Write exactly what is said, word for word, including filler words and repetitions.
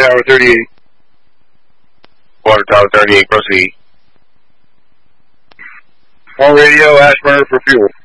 Tower thirty-eight. Water Tower thirty-eight, proceed. On radio, Ashburn for fuel.